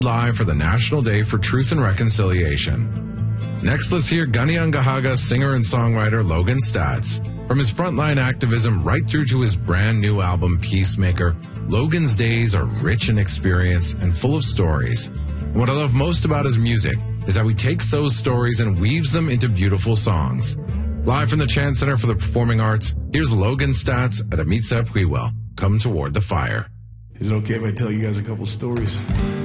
live for the National Day for Truth and Reconciliation. Next, let's hear Kanien'kehá:ka singer and songwriter Logan Staats. From his frontline activism right through to his brand new album, Peacemaker, Logan's days are rich in experience and full of stories. What I love most about his music is how he takes those stories and weaves them into beautiful songs. Live from the Chan Center for the Performing Arts, here's Logan Staats at Amitsa Puiwel, Come Toward the Fire. Is it okay if I tell you guys a couple stories?